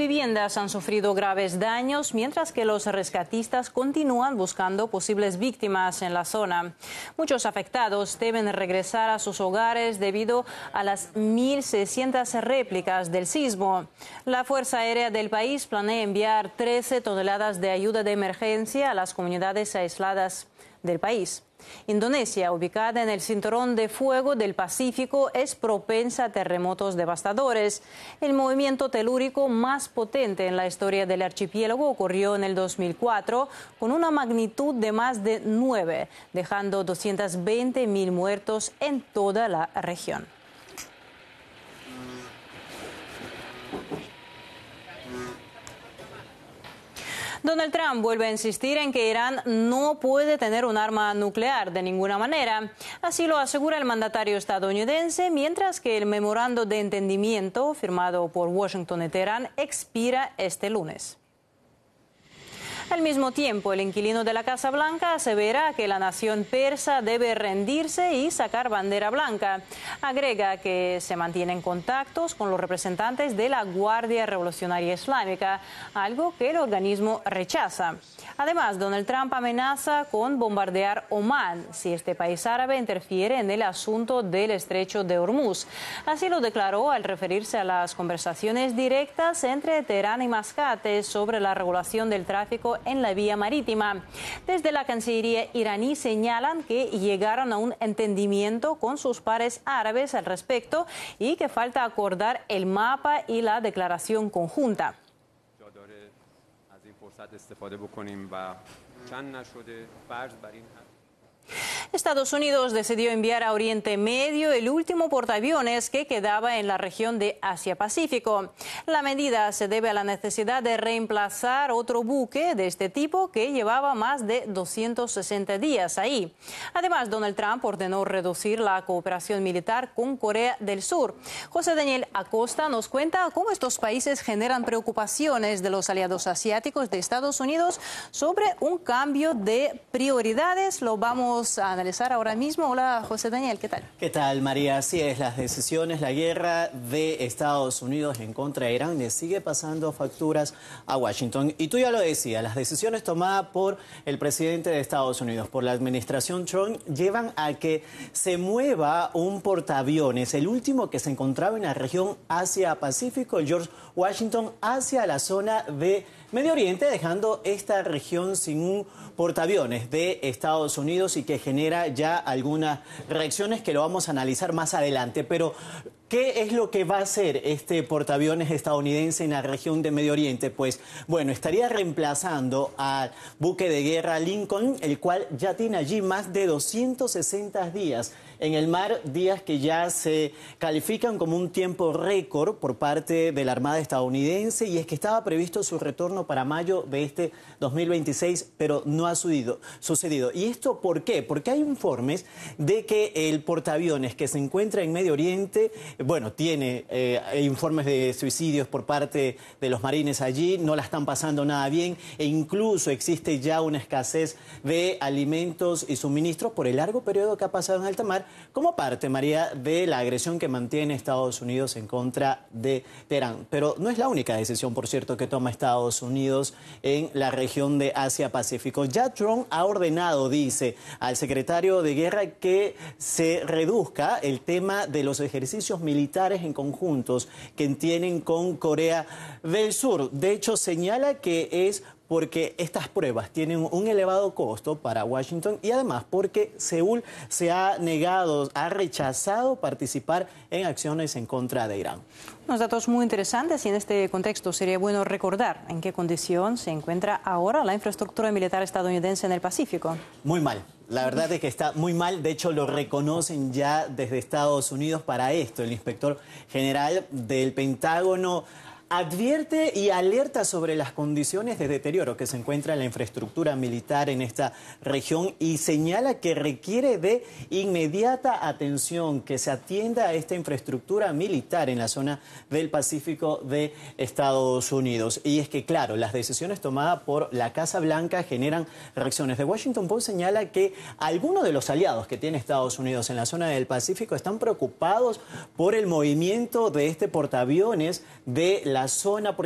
viviendas han sufrido graves daños, mientras que los rescatistas continúan buscando posibles víctimas en la zona. Muchos afectados deben regresar a sus hogares debido a las 1.600 réplicas del sismo. La Fuerza Aérea del país planea enviar 13 toneladas de ayuda de emergencia a las comunidades aisladas del país. Indonesia, ubicada en el cinturón de fuego del Pacífico, es propensa a terremotos devastadores. El movimiento telúrico más potente en la historia del archipiélago ocurrió en el 2004 con una magnitud de más de 9, dejando 220.000 muertos en toda la región. Donald Trump vuelve a insistir en que Irán no puede tener un arma nuclear de ninguna manera. Así lo asegura el mandatario estadounidense, mientras que el memorando de entendimiento firmado por Washington y Teherán expira este lunes. Al mismo tiempo, el inquilino de la Casa Blanca asevera que la nación persa debe rendirse y sacar bandera blanca. Agrega que se mantienen contactos con los representantes de la Guardia Revolucionaria Islámica, algo que el organismo rechaza. Además, Donald Trump amenaza con bombardear Omán si este país árabe interfiere en el asunto del estrecho de Hormuz. Así lo declaró al referirse a las conversaciones directas entre Teherán y Mascate sobre la regulación del tráfico en la vía marítima. Desde la Cancillería iraní señalan que llegaron a un entendimiento con sus pares árabes al respecto y que falta acordar el mapa y la declaración conjunta. Estados Unidos decidió enviar a Oriente Medio el último portaaviones que quedaba en la región de Asia-Pacífico. La medida se debe a la necesidad de reemplazar otro buque de este tipo que llevaba más de 260 días ahí. Además, Donald Trump ordenó reducir la cooperación militar con Corea del Sur. José Daniel Acosta nos cuenta cómo estos países generan preocupaciones de los aliados asiáticos de Estados Unidos sobre un cambio de prioridades. Lo vamos a analizar ahora mismo. Hola, José Daniel, ¿qué tal? ¿Qué tal, María? Así es, las decisiones, la guerra de Estados Unidos en contra de Irán le sigue pasando facturas a Washington. Y tú ya lo decías, las decisiones tomadas por el presidente de Estados Unidos, por la administración Trump, llevan a que se mueva un portaaviones, el último que se encontraba en la región Asia-Pacífico, el George Washington, hacia la zona de Medio Oriente, dejando esta región sin un portaaviones de Estados Unidos y que genera ya algunas reacciones que lo vamos a analizar más adelante. Pero, ¿qué es lo que va a hacer este portaaviones estadounidense en la región de Medio Oriente? Pues, bueno, estaría reemplazando al buque de guerra Lincoln, el cual ya tiene allí más de 260 días en el mar, días que ya se califican como un tiempo récord por parte de la Armada estadounidense, y es que estaba previsto su retorno para mayo de este 2026, pero no ha sucedido. ¿Y esto por qué? Porque hay informes de que el portaaviones que se encuentra en Medio Oriente, bueno, tiene informes de suicidios por parte de los marines allí, no la están pasando nada bien, e incluso existe ya una escasez de alimentos y suministros por el largo periodo que ha pasado en alta mar, como parte, María, de la agresión que mantiene Estados Unidos en contra de Teherán. Pero no es la única decisión, por cierto, que toma Estados Unidos en la región de Asia-Pacífico. Ya Trump ha ordenado, dice, al secretario de Guerra que se reduzca el tema de los ejercicios militares en conjuntos que tienen con Corea del Sur. De hecho, señala que es porque estas pruebas tienen un elevado costo para Washington y además porque Seúl se ha negado, ha rechazado participar en acciones en contra de Irán. Unos datos muy interesantes, y en este contexto sería bueno recordar en qué condición se encuentra ahora la infraestructura militar estadounidense en el Pacífico. Muy mal. La verdad es que está muy mal, de hecho lo reconocen ya desde Estados Unidos para esto. El inspector general del Pentágono advierte y alerta sobre las condiciones de deterioro que se encuentra en la infraestructura militar en esta región y señala que requiere de inmediata atención, que se atienda a esta infraestructura militar en la zona del Pacífico de Estados Unidos. Y es que, claro, las decisiones tomadas por la Casa Blanca generan reacciones. The Washington Post señala que algunos de los aliados que tiene Estados Unidos en la zona del Pacífico están preocupados por el movimiento de este portaaviones de la zona,